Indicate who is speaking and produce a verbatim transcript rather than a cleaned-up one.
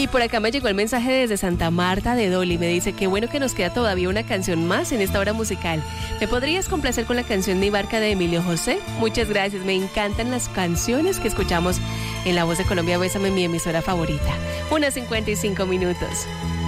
Speaker 1: Y por acá me llegó el mensaje desde Santa Marta de Dolly. Me dice que bueno que nos queda todavía una canción más en esta hora musical. ¿Me podrías complacer con la canción Mi Barca de Emilio José? Muchas gracias. Me encantan las canciones que escuchamos en La Voz de Colombia. Bésame, mi emisora favorita. Una cincuenta y cinco minutos.